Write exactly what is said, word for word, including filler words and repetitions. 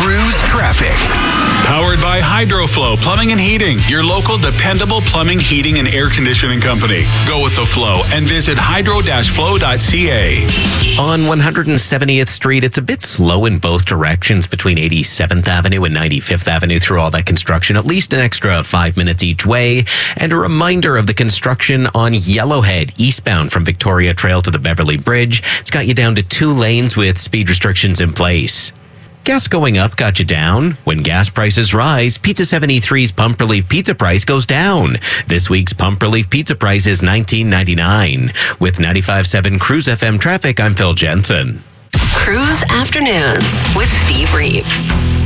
Cruise traffic. Powered by Hydroflow Plumbing and Heating, your local dependable plumbing, heating, and air conditioning company. Go with the flow and visit hydro dash flow dot c a. On one hundred seventieth Street, it's a bit slow in both directions between eighty-seventh Avenue and ninety-fifth Avenue through all that construction, at least an extra five minutes each way. And a reminder of the construction on Yellowhead, eastbound from Victoria Trail to the Beverly Bridge. It's got you down to two lanes with speed restrictions in place. Gas going up got you down. When gas prices rise, Pizza seventy-three's Pump Relief Pizza price goes down. This week's Pump Relief Pizza price is nineteen ninety-nine. With ninety-five point seven Cruise F M traffic, I'm Phil Jensen. Cruise Afternoons with Steve Reeve.